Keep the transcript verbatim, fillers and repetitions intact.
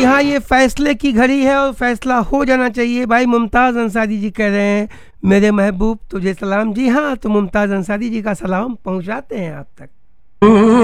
जी हाँ, ये फैसले की घड़ी है और फैसला हो जाना चाहिए भाई। मुमताज़ अंसारी जी कह रहे हैं मेरे महबूब तुझे सलाम। जी हाँ, तो मुमताज़ अंसारी जी का सलाम पहुंचाते हैं आप तक।